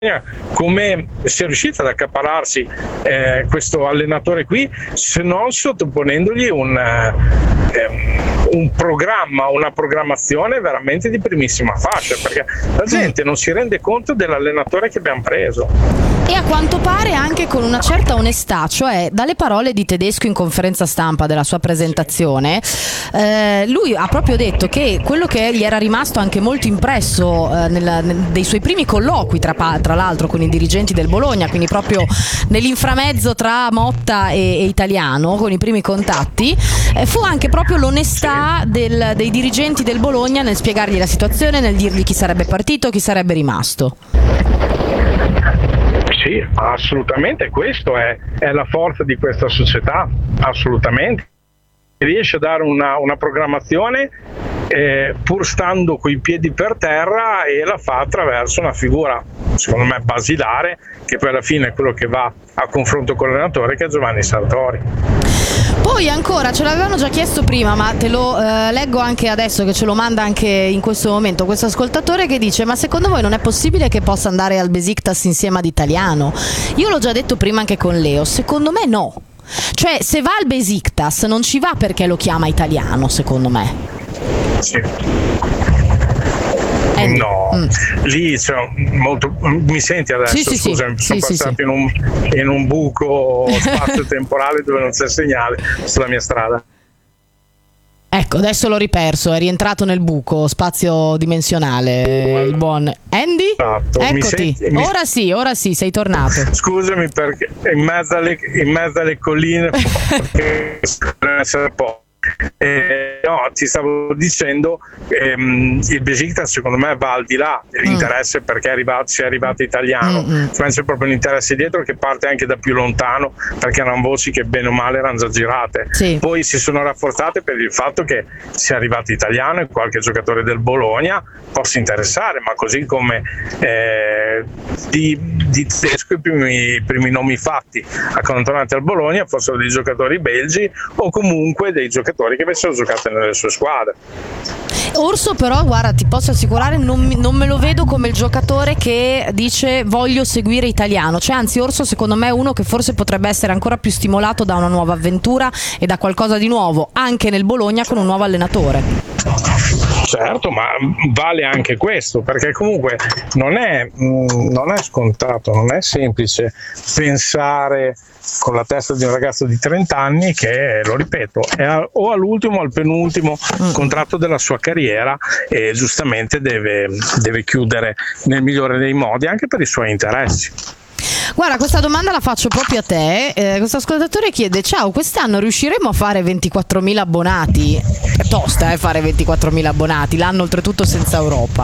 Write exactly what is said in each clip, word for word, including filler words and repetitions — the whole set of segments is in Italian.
come sia riuscito ad accaparrarsi eh, questo allenatore qui, se non sottoponendogli un, eh, un programma, una programmazione veramente di primissima fascia, perché la gente non si rende conto dell'allenatore che abbiamo preso. E a quanto pare anche con una certa onestà, cioè dalle parole di Tedesco in conferenza stampa della sua presentazione, eh, lui ha proprio detto che quello che gli era rimasto anche molto impresso eh, nel, nel, dei suoi primi colloqui tra, tra l'altro con i dirigenti del Bologna, quindi proprio nell'inframezzo tra Motta e, e Italiano, con i primi contatti, eh, fu anche proprio l'onestà del, dei dirigenti del Bologna nel spiegargli la situazione, nel dirgli chi sarebbe partito, chi sarebbe rimasto. Sì, assolutamente, questo è, è la forza di questa società, assolutamente. Riesce a dare una, una programmazione eh, pur stando coi piedi per terra, e la fa attraverso una figura, secondo me, basilare, che poi alla fine è quello che va a confronto con l'allenatore, che è Giovanni Sartori. Poi ancora, ce l'avevano già chiesto prima, ma te lo eh, leggo anche adesso, che ce lo manda anche in questo momento questo ascoltatore, che dice: ma secondo voi non è possibile che possa andare al Besiktas insieme ad Italiano? Io l'ho già detto prima anche con Leo, secondo me no. Cioè, se va al Besiktas non ci va perché lo chiama Italiano, secondo me. Sì. No, mm. lì cioè, molto, mi senti adesso? Sì, sì, Scusa, sì. sono sì, passato sì, in, un, in un buco spazio-temporale dove non c'è segnale sulla mia strada. Ecco, adesso l'ho riperso, è rientrato nel buco spazio dimensionale il buon Andy. Esatto. Eccoti, senti, mi... ora sì, ora sì, sei tornato. Scusami, perché in mezzo alle, in mezzo alle colline perché essere po'. Eh, no, ti stavo dicendo ehm, il Besiktas secondo me va al di là dell'interesse, mm. perché è arrivato, si è arrivato Italiano, mm-hmm. c'è proprio un interesse dietro che parte anche da più lontano, perché erano voci che bene o male erano già girate, sì. Poi si sono rafforzate per il fatto che sia arrivato Italiano e qualche giocatore del Bologna possa interessare, ma così come eh, di, di Tedesco i primi, i primi nomi fatti accantonati al Bologna fossero dei giocatori belgi o comunque dei giocatori che avessero giocato nelle sue squadre. Orso però, guarda, ti posso assicurare, non, non me lo vedo come il giocatore che dice voglio seguire Italiano, cioè anzi Orso secondo me è uno che forse potrebbe essere ancora più stimolato da una nuova avventura e da qualcosa di nuovo anche nel Bologna con un nuovo allenatore. Certo, ma vale anche questo, perché comunque non è, non è scontato, non è semplice pensare con la testa di un ragazzo di trenta anni che, lo ripeto, è a, o all'ultimo o al penultimo mm. contratto della sua carriera e giustamente deve, deve chiudere nel migliore dei modi anche per i suoi interessi. Guarda, questa domanda la faccio proprio a te. Eh, questo ascoltatore chiede: ciao, quest'anno riusciremo a fare ventiquattromila abbonati? È tosta eh, fare ventiquattromila abbonati, l'anno oltretutto senza Europa.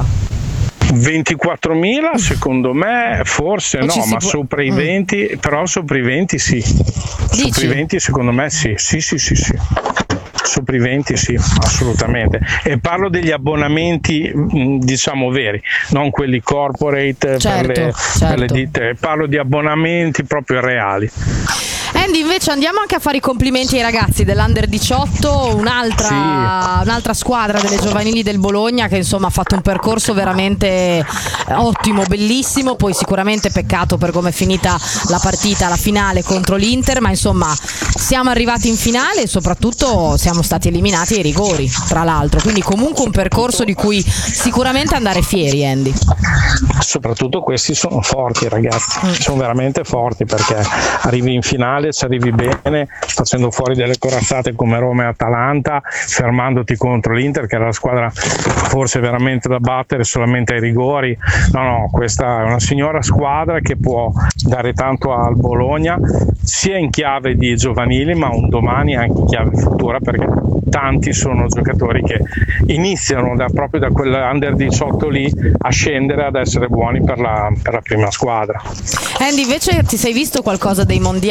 ventiquattromila secondo me forse o no, ma può... sopra i venti, mm. però sopra i venti sì. Dici? Sopra i venti secondo me sì, sì, sì, sì, sì. Sopra i venti sì, assolutamente. E parlo degli abbonamenti diciamo veri, non quelli corporate, certo, per, le, certo. per le ditte. Parlo di abbonamenti proprio reali. Andy, invece andiamo anche a fare i complimenti ai ragazzi dell'Under diciotto, un'altra, sì. un'altra squadra delle giovanili del Bologna che insomma ha fatto un percorso veramente ottimo, bellissimo, poi sicuramente peccato per come è finita la partita, la finale contro l'Inter, ma insomma siamo arrivati in finale e soprattutto siamo stati eliminati ai rigori, tra l'altro, quindi comunque un percorso di cui sicuramente andare fieri, Andy. Soprattutto questi sono forti ragazzi, mm. sono veramente forti, perché arrivi in finale, ci arrivi bene facendo fuori delle corazzate come Roma e Atalanta, fermandoti contro l'Inter che era la squadra forse veramente da battere solamente ai rigori. No no, questa è una signora squadra che può dare tanto al Bologna sia in chiave di giovanili ma un domani anche in chiave futura, perché tanti sono giocatori che iniziano da, proprio da quell'Under diciotto lì a scendere ad essere buoni per la, per la prima squadra. Andy, invece ti sei visto qualcosa dei mondiali o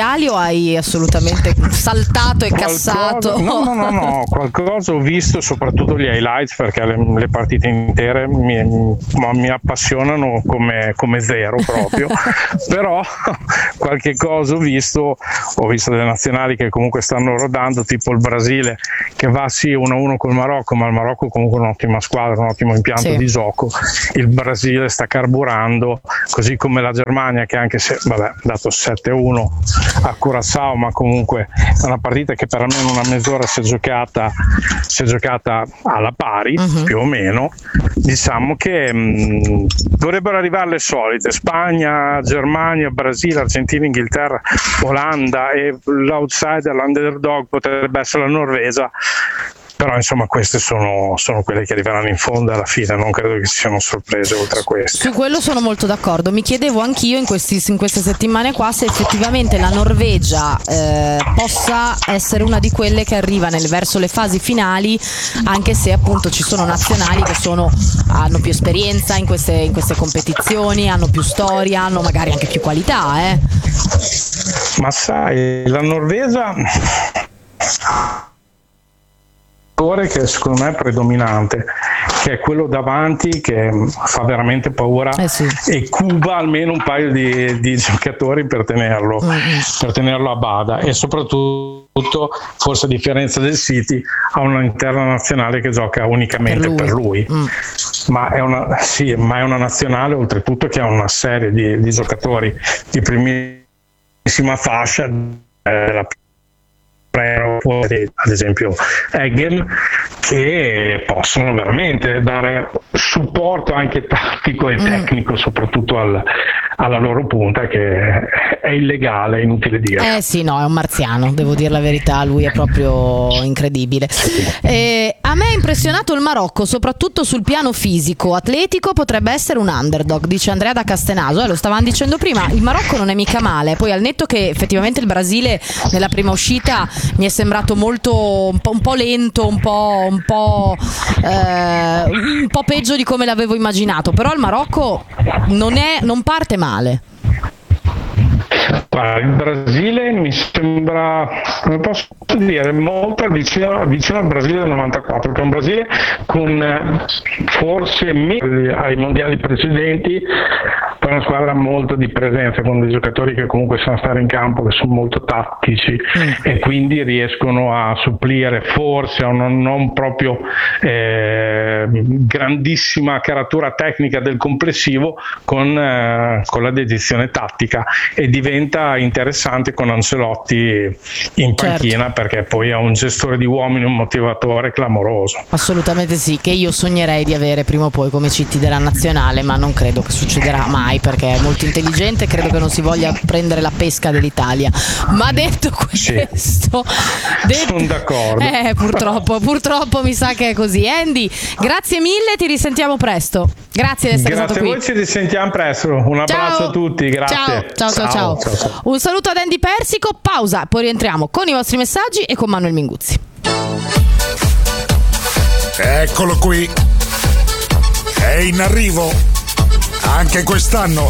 hai assolutamente saltato e Qualcosa, cassato? No, no, no, no, qualcosa ho visto, soprattutto gli highlights, perché le, le partite intere mi, mi appassionano come, come zero proprio, però qualche cosa ho visto, ho visto delle nazionali che comunque stanno rodando, tipo il Brasile che va sì uno a uno col Marocco, ma il Marocco comunque è un'ottima squadra, un ottimo impianto sì. di gioco, il Brasile sta carburando, così come la Germania che anche se, vabbè, ha dato sette a uno a Curaçao, ma comunque è una partita che per almeno una mezz'ora si è giocata, si è giocata alla pari, uh-huh. più o meno. Diciamo che mh, dovrebbero arrivare le solite, Spagna, Germania, Brasile, Argentina, Inghilterra, Olanda, e l'outsider, l'underdog potrebbe essere la Norvegia. Però insomma queste sono, sono quelle che arriveranno in fondo alla fine, non credo che ci siano sorprese oltre a queste. Su quello sono molto d'accordo, mi chiedevo anch'io in, questi, in queste settimane qua se effettivamente la Norvegia eh, possa essere una di quelle che arriva nel, verso le fasi finali, anche se appunto ci sono nazionali che sono, hanno più esperienza in queste, in queste competizioni, hanno più storia, hanno magari anche più qualità. Eh. Ma sai, la Norvegia che secondo me è predominante, che è quello davanti che fa veramente paura, eh sì. e cuba almeno un paio di, di giocatori per tenerlo, mm-hmm. per tenerlo a bada, e soprattutto forse a differenza del City ha una interna nazionale che gioca unicamente per lui, per lui. Mm. Ma, è una, sì, ma è una nazionale oltretutto che ha una serie di, di giocatori di primissima fascia, eh, la ad esempio Eggen, che possono veramente dare supporto anche tattico e tecnico mm. soprattutto al, alla loro punta, che è illegale, è inutile dire. Eh sì, no, è un marziano, devo dire la verità, lui è proprio incredibile. Eh, a me ha impressionato il Marocco, soprattutto sul piano fisico, atletico, potrebbe essere un underdog, dice Andrea da Castenaso, eh, lo stavamo dicendo prima, il Marocco non è mica male, poi al netto che effettivamente il Brasile nella prima uscita mi è sembrato molto un po', un po' lento, un po', un po', eh, un po' peggio di come l'avevo immaginato, però il Marocco non è, non parte male. Il Brasile mi sembra, come posso dire, molto vicino, vicino al Brasile del novantaquattro, che è un Brasile con forse meno ai mondiali precedenti, per una squadra molto di presenza, con dei giocatori che comunque sanno stare in campo, che sono molto tattici mm. e quindi riescono a supplire forse a una non proprio eh, grandissima caratura tecnica del complessivo con, eh, con la dedizione tattica, e diventa interessante con Ancelotti in panchina, certo. perché poi è un gestore di uomini, un motivatore clamoroso. Assolutamente sì, che io sognerei di avere prima o poi come C T della nazionale, ma non credo che succederà mai, perché è molto intelligente e credo che non si voglia prendere la pesca dell'Italia. Ma detto questo, sì, detto, sono d'accordo. Eh, purtroppo, purtroppo mi sa che è così. Andy, grazie mille, ti risentiamo presto. Grazie di essere grazie stato qui. Grazie a voi, ci risentiamo presto. Un abbraccio ciao. a tutti, grazie. Ciao, ciao, ciao, ciao. ciao, ciao. Un saluto ad Andy Persico, pausa, poi rientriamo con i vostri messaggi e con Manuel Minguzzi. Eccolo qui, è in arrivo anche quest'anno.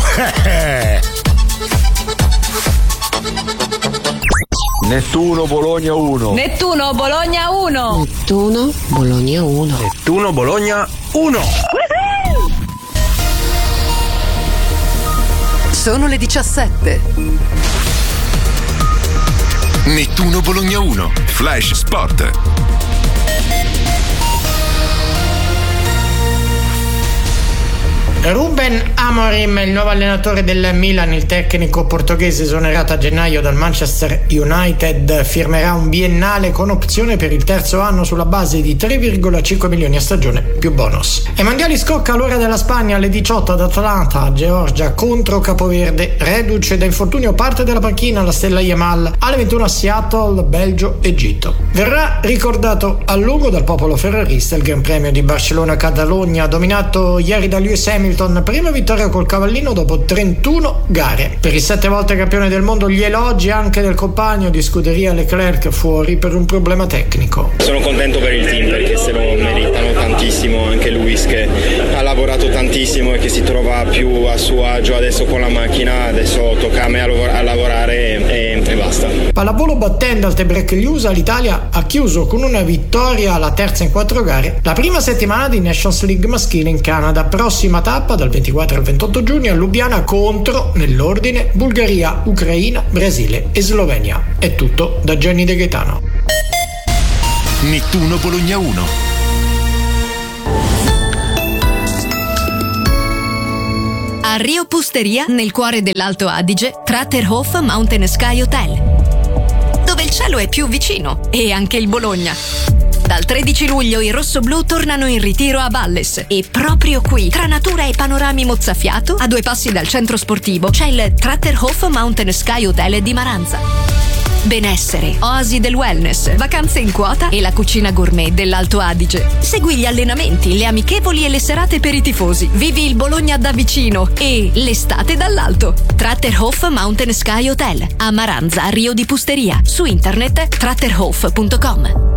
Nettuno Bologna uno. Nettuno Bologna uno. Nettuno Bologna uno. Nettuno Bologna uno. Sono le diciassette. Nettuno Bologna uno. Flash Sport. Ruben Amorim, il nuovo allenatore del Milan, il tecnico portoghese esonerato a gennaio dal Manchester United, firmerà un biennale con opzione per il terzo anno sulla base di tre virgola cinque milioni a stagione più bonus. Ai mondiali scocca l'ora della Spagna alle diciotto ad Atlanta, Georgia contro Capoverde, reduce da infortunio parte della panchina la stella Yamal, alle ventuno a Seattle, Belgio, Egitto. Verrà ricordato a lungo dal popolo ferrarista il Gran Premio di Barcellona-Catalogna, dominato ieri da Lewis Hamilton, prima vittoria col cavallino dopo trentuno gare. Per il sette volte campione del mondo gli elogi anche del compagno di scuderia Leclerc, fuori per un problema tecnico. Sono contento per il team perché se lo meritano tantissimo, anche Luis che ha lavorato tantissimo e che si trova più a suo agio adesso con la macchina, adesso tocca a me a lavorare e, e basta. Pallavolo battendo al tie-break gli U S A, l'Italia ha chiuso con una vittoria, la terza in quattro gare, la prima settimana di Nations League maschile in Canada. Prossima tappa dal ventiquattro al ventotto giugno a Lubiana contro, nell'ordine, Bulgaria, Ucraina, Brasile e Slovenia. È tutto da Gianni De Gaetano. Nettuno Bologna uno. A Rio Pusteria, nel cuore dell'Alto Adige, Tratterhof Mountain Sky Hotel, dove il cielo è più vicino e anche il Bologna. Dal tredici luglio i rossoblù tornano in ritiro a Valles e proprio qui, tra natura e panorami mozzafiato, a due passi dal centro sportivo, c'è il Tratterhof Mountain Sky Hotel di Maranza. Benessere, oasi del wellness, vacanze in quota e la cucina gourmet dell'Alto Adige. Segui gli allenamenti, le amichevoli e le serate per i tifosi. Vivi il Bologna da vicino e l'estate dall'alto. Tratterhof Mountain Sky Hotel a Maranza, Rio di Pusteria. Su internet tratterhof punto com.